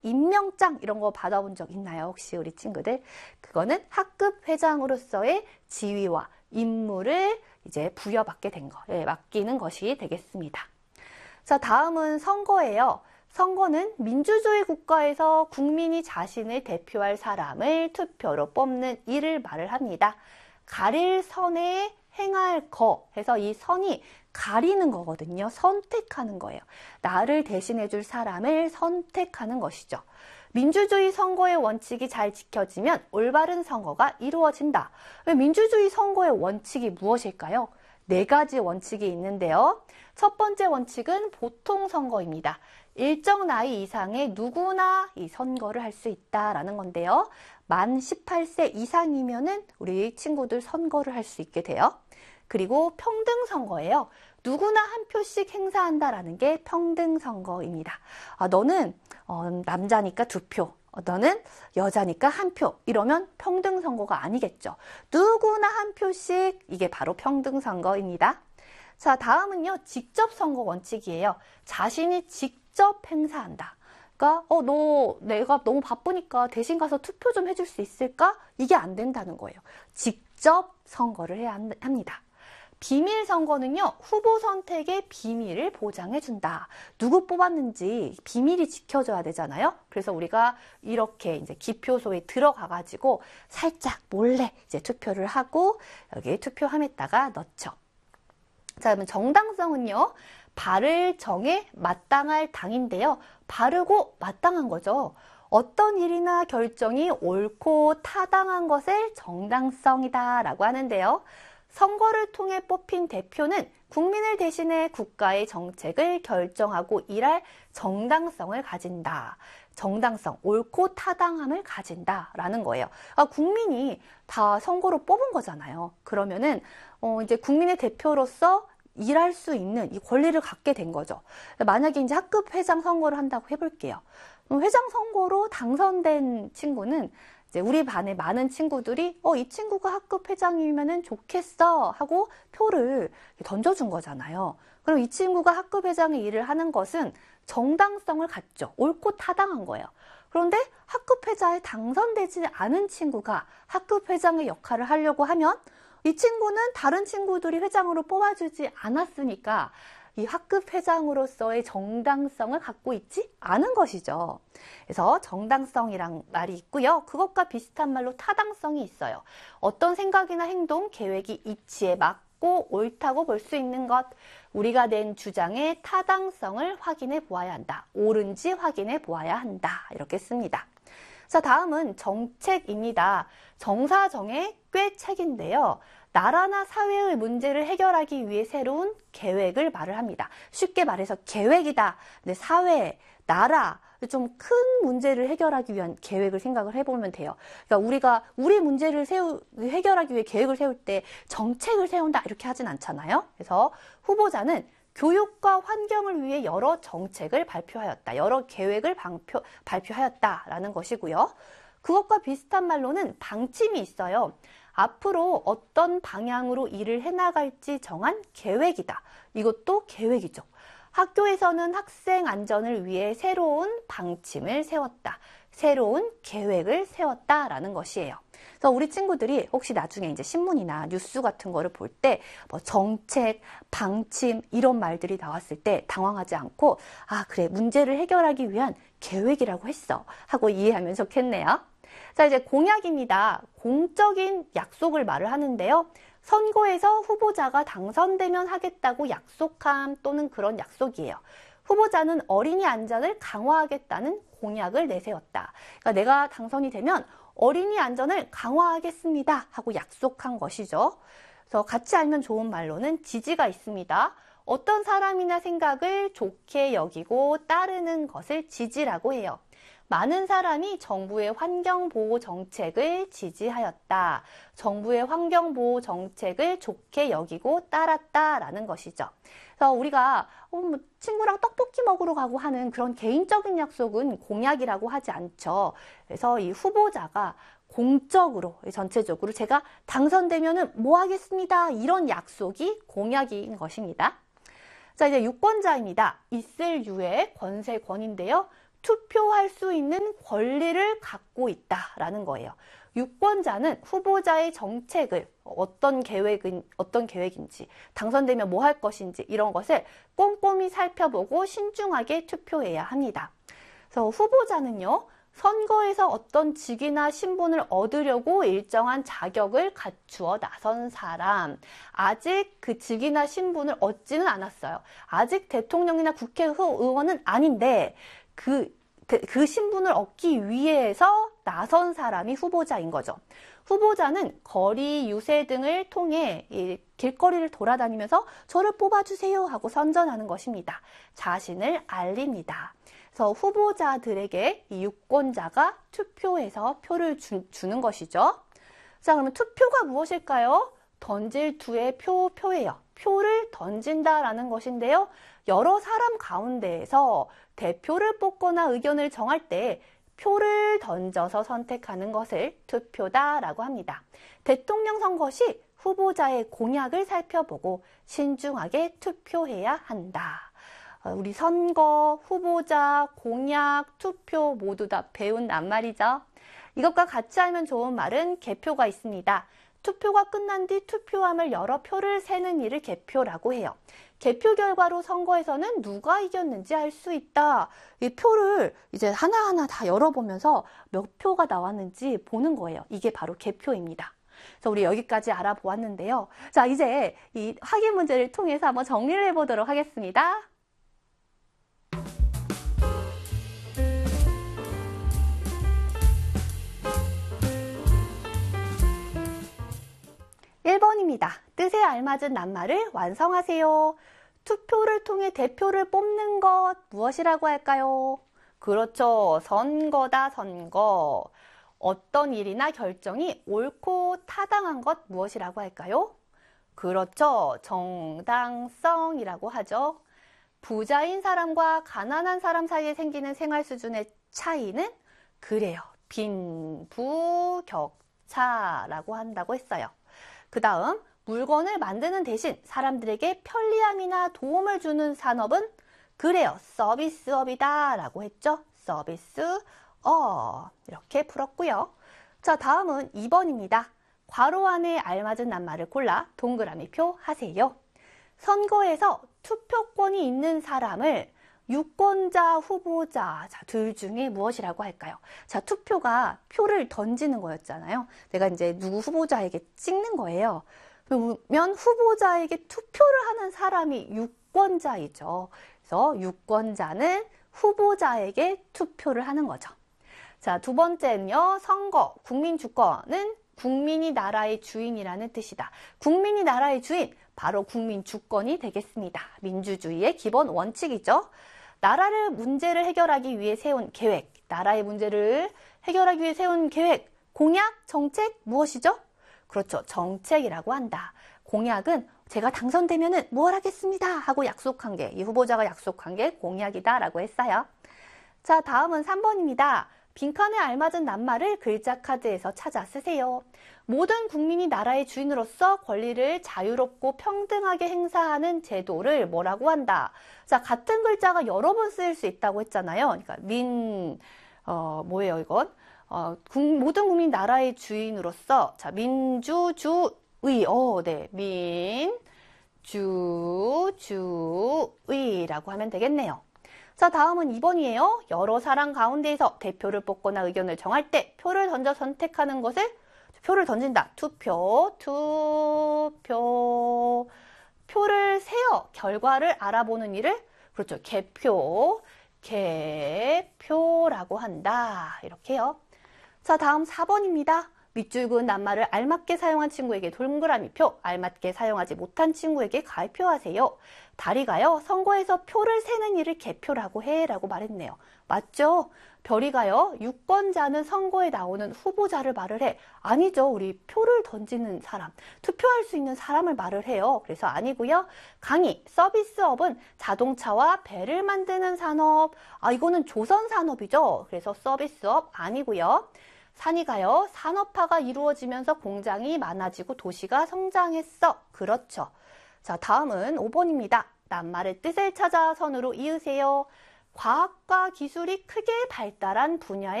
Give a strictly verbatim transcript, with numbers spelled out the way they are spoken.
임명장 이런 거 받아본 적 있나요? 혹시 우리 친구들? 그거는 학급 회장으로서의 지위와 임무를 이제 부여받게 된 거, 예, 맡기는 것이 되겠습니다. 자, 다음은 선거예요. 선거는 민주주의 국가에서 국민이 자신을 대표할 사람을 투표로 뽑는 일을 말을 합니다. 가릴 선에 행할 거 해서 이 선이 가리는 거거든요. 선택하는 거예요. 나를 대신해 줄 사람을 선택하는 것이죠. 민주주의 선거의 원칙이 잘 지켜지면 올바른 선거가 이루어진다. 민주주의 선거의 원칙이 무엇일까요? 네 가지 원칙이 있는데요. 첫 번째 원칙은 보통 선거입니다. 일정 나이 이상의 누구나 이 선거를 할 수 있다라는 건데요. 만 십팔 세 이상이면은 우리 친구들 선거를 할 수 있게 돼요. 그리고 평등 선거예요. 누구나 한 표씩 행사한다라는 게 평등 선거입니다. 아, 너는 어, 남자니까 두 표, 어, 너는 여자니까 한 표, 이러면 평등 선거가 아니겠죠. 누구나 한 표씩, 이게 바로 평등 선거입니다. 자, 다음은요, 직접 선거 원칙이에요. 자신이 직접 행사한다. 그러니까 어, 너 내가 너무 바쁘니까 대신 가서 투표 좀 해줄 수 있을까? 이게 안 된다는 거예요. 직접 선거를 해야 합니다. 비밀 선거는요, 후보 선택의 비밀을 보장해준다. 누구 뽑았는지 비밀이 지켜져야 되잖아요. 그래서 우리가 이렇게 이제 기표소에 들어가가지고 살짝 몰래 이제 투표를 하고 여기 투표함에다가 넣죠. 자, 그러면 정당성은요, 바를 정에 마땅할 당인데요. 바르고 마땅한 거죠. 어떤 일이나 결정이 옳고 타당한 것을 정당성이다라고 하는데요. 선거를 통해 뽑힌 대표는 국민을 대신해 국가의 정책을 결정하고 일할 정당성을 가진다. 정당성, 옳고 타당함을 가진다라는 거예요. 아, 국민이 다 선거로 뽑은 거잖아요. 그러면은 어, 이제 국민의 대표로서 일할 수 있는 이 권리를 갖게 된 거죠. 만약에 이제 학급 회장 선거를 한다고 해볼게요. 회장 선거로 당선된 친구는 이제 우리 반에 많은 친구들이 어, 이 친구가 학급 회장이면은 좋겠어 하고 표를 던져준 거잖아요. 그럼 이 친구가 학급 회장의 일을 하는 것은 정당성을 갖죠. 옳고 타당한 거예요. 그런데 학급 회장에 당선되지 않은 친구가 학급 회장의 역할을 하려고 하면 이 친구는 다른 친구들이 회장으로 뽑아주지 않았으니까 이 학급 회장으로서의 정당성을 갖고 있지 않은 것이죠. 그래서 정당성이란 말이 있고요. 그것과 비슷한 말로 타당성이 있어요. 어떤 생각이나 행동, 계획이 이치에 맞고 옳다고 볼 수 있는 것, 우리가 낸 주장의 타당성을 확인해 보아야 한다. 옳은지 확인해 보아야 한다. 이렇게 씁니다. 자, 다음은 정책입니다. 정사정의 꾀책인데요. 나라나 사회의 문제를 해결하기 위해 새로운 계획을 말을 합니다. 쉽게 말해서 계획이다. 근데 사회, 나라, 좀 큰 문제를 해결하기 위한 계획을 생각을 해보면 돼요. 그러니까 우리가 우리 문제를 세우, 해결하기 위해 계획을 세울 때 정책을 세운다 이렇게 하진 않잖아요. 그래서 후보자는 교육과 환경을 위해 여러 정책을 발표하였다. 여러 계획을 방표, 발표하였다라는 것이고요. 그것과 비슷한 말로는 방침이 있어요. 앞으로 어떤 방향으로 일을 해나갈지 정한 계획이다. 이것도 계획이죠. 학교에서는 학생 안전을 위해 새로운 방침을 세웠다. 새로운 계획을 세웠다라는 것이에요. 그래서 우리 친구들이 혹시 나중에 이제 신문이나 뉴스 같은 거를 볼 때 뭐 정책, 방침 이런 말들이 나왔을 때 당황하지 않고 아, 그래, 문제를 해결하기 위한 계획이라고 했어 하고 이해하면 좋겠네요. 자, 이제 공약입니다. 공적인 약속을 말을 하는데요. 선거에서 후보자가 당선되면 하겠다고 약속함 또는 그런 약속이에요. 후보자는 어린이 안전을 강화하겠다는 공약을 내세웠다. 그러니까 내가 당선이 되면 어린이 안전을 강화하겠습니다 하고 약속한 것이죠. 그래서 같이 알면 좋은 말로는 지지가 있습니다. 어떤 사람이나 생각을 좋게 여기고 따르는 것을 지지라고 해요. 많은 사람이 정부의 환경보호 정책을 지지하였다. 정부의 환경보호 정책을 좋게 여기고 따랐다라는 것이죠. 그래서 우리가 어, 뭐 친구랑 떡볶이 먹으러 가고 하는 그런 개인적인 약속은 공약이라고 하지 않죠. 그래서 이 후보자가 공적으로 전체적으로 제가 당선되면은 뭐 하겠습니다. 이런 약속이 공약인 것입니다. 자, 이제 유권자입니다. 있을 유의 권세권인데요. 투표할 수 있는 권리를 갖고 있다라는 거예요. 유권자는 후보자의 정책을 어떤 계획은 어떤 계획인지, 당선되면 뭐 할 것인지 이런 것을 꼼꼼히 살펴보고 신중하게 투표해야 합니다. 그래서 후보자는요, 선거에서 어떤 직위나 신분을 얻으려고 일정한 자격을 갖추어 나선 사람, 아직 그 직위나 신분을 얻지는 않았어요. 아직 대통령이나 국회의원은 아닌데 그, 그 신분을 얻기 위해서 나선 사람이 후보자인 거죠. 후보자는 거리 유세 등을 통해 이 길거리를 돌아다니면서 저를 뽑아주세요 하고 선전하는 것입니다. 자신을 알립니다. 그래서 후보자들에게 이 유권자가 투표해서 표를 주, 주는 것이죠. 자, 그러면 투표가 무엇일까요? 던질 투의 표, 표예요. 표를 던진다라는 것인데요. 여러 사람 가운데에서 대표를 뽑거나 의견을 정할 때 표를 던져서 선택하는 것을 투표다라고 합니다. 대통령 선거 시 후보자의 공약을 살펴보고 신중하게 투표해야 한다. 우리 선거, 후보자, 공약, 투표 모두 다 배운 낱말이죠. 이것과 같이 알면 좋은 말은 개표가 있습니다. 투표가 끝난 뒤 투표함을 열어 표를 세는 일을 개표라고 해요. 개표 결과로 선거에서는 누가 이겼는지 알 수 있다. 이 표를 이제 하나하나 다 열어보면서 몇 표가 나왔는지 보는 거예요. 이게 바로 개표입니다. 그래서 우리 여기까지 알아보았는데요. 자, 이제 이 확인 문제를 통해서 한번 정리를 해보도록 하겠습니다. 일 번입니다. 뜻에 알맞은 낱말을 완성하세요. 투표를 통해 대표를 뽑는 것 무엇이라고 할까요? 그렇죠. 선거다, 선거. 어떤 일이나 결정이 옳고 타당한 것 무엇이라고 할까요? 그렇죠. 정당성이라고 하죠. 부자인 사람과 가난한 사람 사이에 생기는 생활 수준의 차이는 그래요. 빈부격차라고 한다고 했어요. 그 다음 물건을 만드는 대신 사람들에게 편리함이나 도움을 주는 산업은 그래요. 서비스업이다 라고 했죠. 서비스업. 이렇게 풀었고요. 자, 다음은 이 번입니다. 괄호 안에 알맞은 낱말을 골라 동그라미 표 하세요. 선거에서 투표권이 있는 사람을 유권자, 후보자, 자, 둘 중에 무엇이라고 할까요? 자, 투표가 표를 던지는 거였잖아요. 내가 이제 누구 후보자에게 찍는 거예요. 그러면 후보자에게 투표를 하는 사람이 유권자이죠. 그래서 유권자는 후보자에게 투표를 하는 거죠. 자, 두 번째는요. 선거, 국민 주권은 국민이 나라의 주인이라는 뜻이다. 국민이 나라의 주인, 바로 국민 주권이 되겠습니다. 민주주의의 기본 원칙이죠. 나라를 문제를 해결하기 위해 세운 계획, 나라의 문제를 해결하기 위해 세운 계획, 공약, 정책 무엇이죠? 그렇죠. 정책이라고 한다. 공약은 제가 당선되면은 뭘 하겠습니다 하고 약속한 게, 이 후보자가 약속한 게 공약이다라고 했어요. 자, 다음은 삼 번입니다. 빈칸에 알맞은 낱말을 글자 카드에서 찾아 쓰세요. 모든 국민이 나라의 주인으로서 권리를 자유롭고 평등하게 행사하는 제도를 뭐라고 한다? 자, 같은 글자가 여러 번 쓰일 수 있다고 했잖아요. 그러니까 민, 어, 뭐예요, 이건? 어, 국, 모든 국민 나라의 주인으로서, 자, 민주주의, 어, 네, 민, 주, 주의라고 하면 되겠네요. 자, 다음은 이 번이에요. 여러 사람 가운데에서 대표를 뽑거나 의견을 정할 때 표를 던져 선택하는 것을 표를 던진다. 투표, 투표. 표를 세어 결과를 알아보는 일을 그렇죠. 개표, 개표라고 한다. 이렇게요. 자, 다음 사 번입니다. 밑줄 그은 낱말을 알맞게 사용한 친구에게 동그라미표, 알맞게 사용하지 못한 친구에게 가위표하세요. 다리가요, 선거에서 표를 세는 일을 개표라고 해 라고 말했네요. 맞죠? 별이가요, 유권자는 선거에 나오는 후보자를 말을 해. 아니죠. 우리 표를 던지는 사람, 투표할 수 있는 사람을 말을 해요. 그래서 아니고요. 강의, 서비스업은 자동차와 배를 만드는 산업. 아, 이거는 조선 산업이죠. 그래서 서비스업 아니고요. 산이가요, 산업화가 이루어지면서 공장이 많아지고 도시가 성장했어. 그렇죠. 자, 다음은 오 번입니다. 낱말의 뜻을 찾아 선으로 이으세요. 과학과 기술이 크게 발달한 분야의